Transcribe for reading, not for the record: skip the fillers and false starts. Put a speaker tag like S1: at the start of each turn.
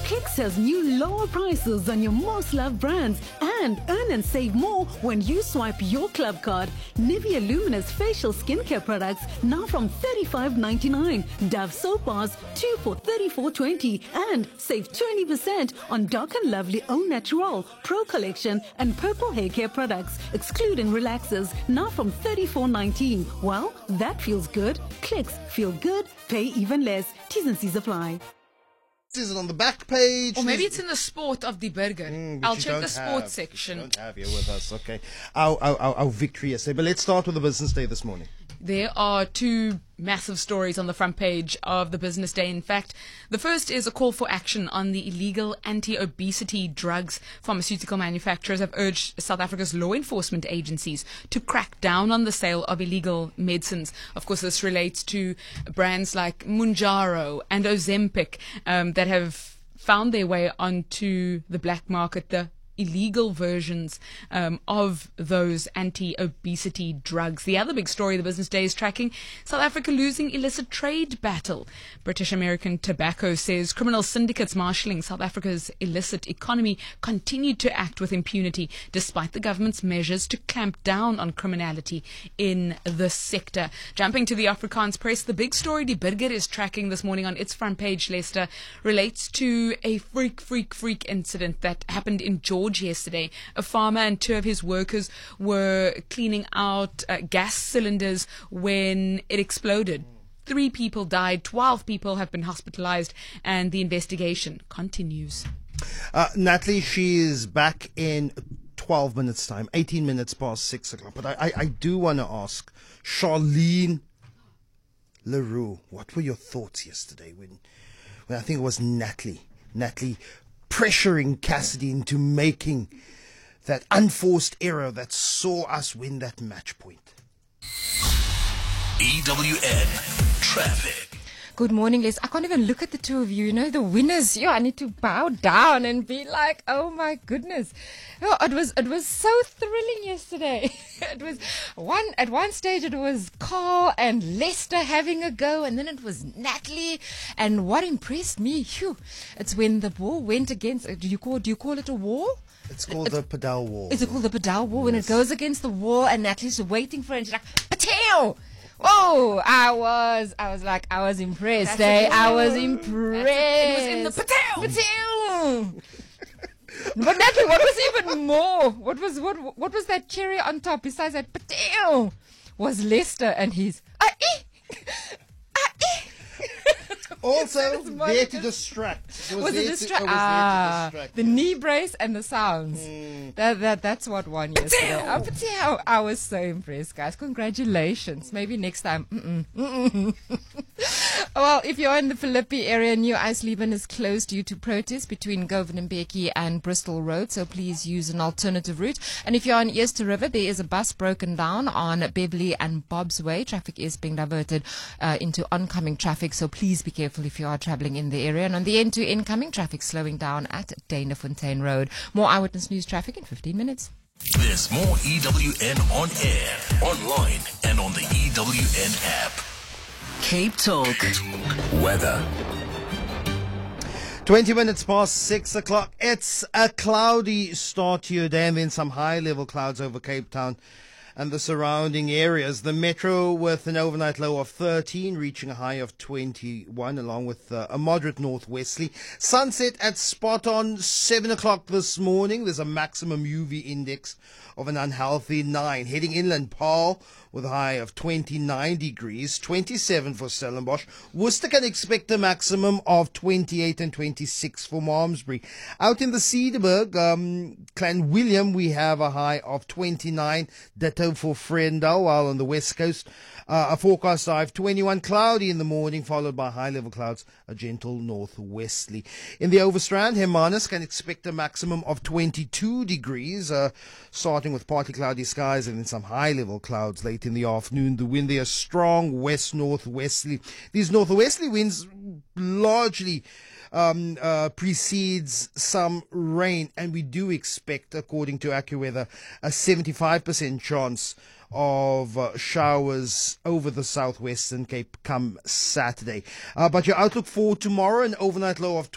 S1: Clicks has new lower prices on your most loved brands and earn and save more when you swipe your club card. Nivea Luminous facial skincare products now from $35.99. Dove soap bars 2 for $34.20 and save 20% on Dark and Lovely Au Naturel Pro Collection and Purple Hair Care products, excluding relaxers, now from $34.19. Well, that feels good. Clicks, feel good, pay even less. T's and C's apply.
S2: Is it on the back page?
S3: Or maybe it's in the sport of the burger. I'll check the sports section.
S2: We don't have here with us, okay. Our victory yesterday. But let's start with the business day this morning.
S3: There are two massive stories on the front page of the Business Day. In fact, the first is a call for action on the illegal anti-obesity drugs. Pharmaceutical manufacturers have urged South Africa's law enforcement agencies to crack down on the sale of illegal medicines. Of course, this relates to brands like Mounjaro and Ozempic that have found their way onto the black market, the illegal versions of those anti-obesity drugs. The other big story the Business Day is tracking, South Africa losing illicit trade battle. British American Tobacco says criminal syndicates marshalling South Africa's illicit economy continued to act with impunity despite the government's measures to clamp down on criminality in the sector. Jumping to the Afrikaans press, the big story Die Burger is tracking this morning on its front page, Leicester, relates to a freak incident that happened in Georgia yesterday. A farmer and two of his workers were cleaning out gas cylinders when it exploded. 3 people died, 12 people have been hospitalized, and the investigation continues.
S2: Natalie, she is back in 12 minutes time, 18 minutes past 6 o'clock. But I do want to ask Charlene Leroux, what were your thoughts yesterday when I think it was Natalie pressuring Cassidy into making that unforced error that saw us win that match point?
S4: EWN Traffic.
S5: Good morning, Les. I can't even look at the two of you. You know, the winners. Yeah, I need to bow down and be like, oh my goodness. Oh, it was so thrilling yesterday. It was at one stage it was Carl and Lester having a go, and then it was Natalie. And what impressed me, it's when the ball went against. Do you call it a wall?
S2: It's called the pedal wall.
S5: Is it called the pedal wall? Yes. When it goes against the wall and Natalie's waiting for it, and she's like, Patel! Oh, I was impressed. I was impressed.
S3: It was in the Patel.
S5: But Natalie, what was even more? What was that cherry on top besides that Patel? Was Lester and his
S2: Also there to distract.
S5: Was it distract? The knee brace and the sounds. That's what won yesterday. Patel. I was so impressed, guys. Congratulations. Maybe next time. Well, if you're in the Philippi area, New Eisleben is closed due to protests between Govan Mbeki and Bristol Road, so please use an alternative route. And if you're on Easter River, there is a bus broken down on Beverly and Bob's Way. Traffic is being diverted into oncoming traffic, so please be careful if you are traveling in the area. And on the N2 incoming traffic slowing down at Danafontein Road. More Eyewitness News traffic in 15 minutes.
S4: There's more EWN on air, online, and on the EWN app.
S1: Cape Talk.
S4: Weather.
S2: 20 minutes past 6 o'clock. It's a cloudy start to your day, and then some high-level clouds over Cape Town and the surrounding areas. The metro with an overnight low of 13, reaching a high of 21, along with a moderate northwesterly. Sunset at spot on 7 o'clock this morning. There's a maximum UV index of an unhealthy 9. Heading inland, Paarl with a high of 29 degrees, 27 for Stellenbosch. Worcester can expect a maximum of 28 and 26 for Malmesbury. Out in the Cederberg, Clan William, we have a high of 29, ditto for Frendal, while on the west coast, a forecast high of 21, cloudy in the morning, followed by high-level clouds, a gentle northwesterly. In the Overstrand, Hermanus can expect a maximum of 22 degrees, starting with partly cloudy skies and then some high-level clouds late in the afternoon. The wind there, strong west-northwesterly. These northwesterly winds largely precedes some rain, and we do expect, according to AccuWeather, a 75% chance of showers over the southwestern Cape come Saturday. But your outlook for tomorrow, an overnight low of